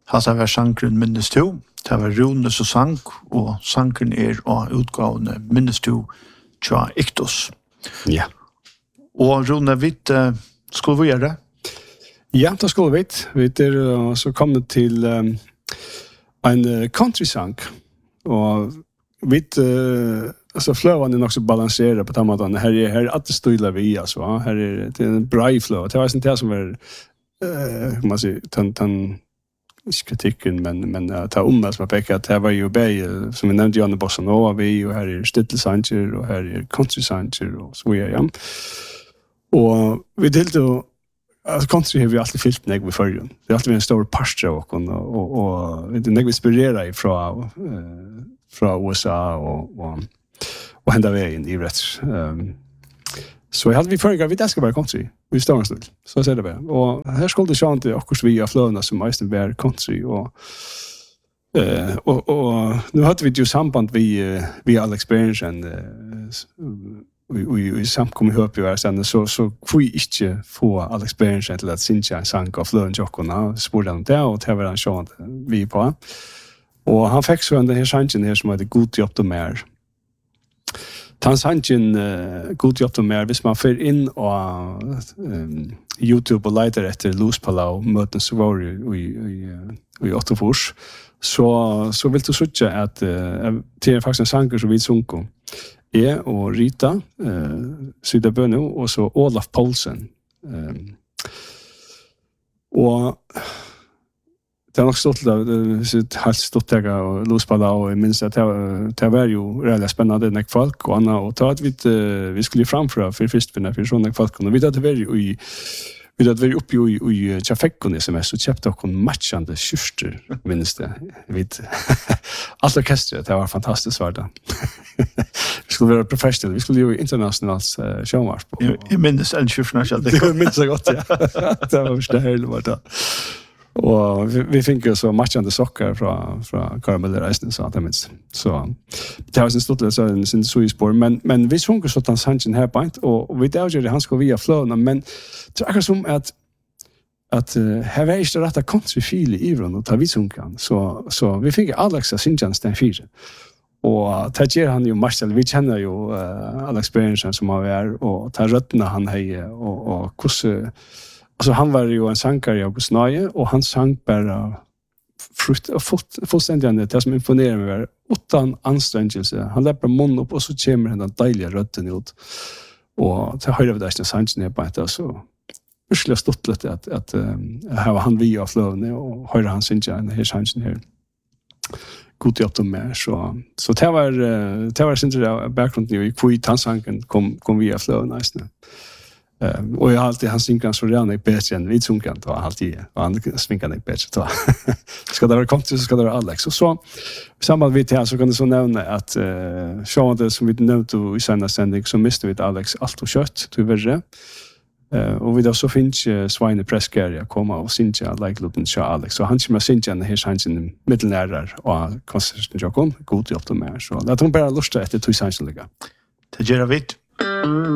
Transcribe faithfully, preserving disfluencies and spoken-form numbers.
Hasa var sangren minnes to. Det var Runes og sang, og sangren er og utgavene minnes to tja Iktos. Ja. Og Rune, vi uh, skulle vi gjøre? Ja, det skulle vi. Vi er uh, så kommet til um, en uh, country-sang, og vi uh, alltså flövan är nog så balanserad på tamatan. Här är här att det stilla vi alltså. Här är det en bra flow. Det var sånt där som är eh uh, man säger tan tan kritiken men men uh, ta om oss på peka att det var ju bä som vi nämnde Janne Bossa Nova vi och här är Stittle Sanchez och här är Country Sanchez och så är ja. Och vi delte alltså country har vi alltid fyllt mig med förrjun. Det är alltid en stor pastor och och och det är mig inspirerad ifrån eh från U S A och och och hända vägen i rätt. Um, så jag hade vi förra vi det ska vara country. Vi står en stund. Så ser det väl. Och här skulle det sjön till också vi av flöna som mest är country och eh och och nu hade vi ju samband vi vi all experience and vi vi vi samkom ihop ju sen så så får inte få all experience till att synja sank av flön jockorna sporten där och det var en sjön vi på. Och han fick så den här chansen här som hade god jobb då mer. Tansanjen uh, god jobb då mer hvis man får in och um, YouTube och letar efter Luz Palau möten så var ju i i i Åttofors så så vill du söka att uh, till faktiskt en sanger som vi sunko är och Rita eh Sida Böno och så Olaf Paulsen. Um, och det har nog stått där sitt helt stått där och Luz Palau och minns att det det var ju väldigt spännande när folk och Anna och ta att vi vi skulle framföra för först för för såna folk och vi hade varit i vi hade varit uppe i i Chafekon S M S och köpte och matchande skjortor minns det vid allt orkestret det var fantastiskt var det. Vi skulle vara professional vi skulle ju internationellt uh, showmark på. Jag minns en skjorta det minns jag gott ja. Det var så härligt var det. Och vi, vi fick ju så matchande socker från från Caramel Reisen så att det minns. Så det var en stort så en sin Swiss-spår men men vi sjunker så att han här på och vi där gjorde han ska via flowna men så är det som att att uh, här är det rätta country feel i Iran och ta vi sjunkan så så vi fick Alex Sinjans den fyra. Och tager han ju Marcel vi känner ju uh, all experience som har är och tar rötterna han hej och och kus alltså han var ju en sankar i August Nöje och han sang bara frukt och fått fullständigt det som imponerar mig var utan ansträngelse. Han läppar mun upp och så kommer den dejliga rötten ut. Och så höjde vi där den sangen ner på det så skulle stått lite att att här var han via flowne och hörde han synja den här sangen här. God jobb då med så så det var det var syns det bakgrunden i kvitt tansanken kom kom via flowne nästan. Um, och jag har alltid han synkar så redan i bättre än vid sunkan då alltid och han svinkar inte bättre då. Ska det vara kontot så ska det vara Alex och så samband vid det så kan det så nämna att uh, sjön det som vi nämnde i senare sändning så miste vi Alex allt och kött tyvärr. Uh, och vi då så finns uh, Svine Presscaria komma och synja like looking show Alex så han kommer synja den här chansen i mittelnärar och konserten jag kom god jobb då med så att hon bara lusta efter två chanser ligga. Det gör vi.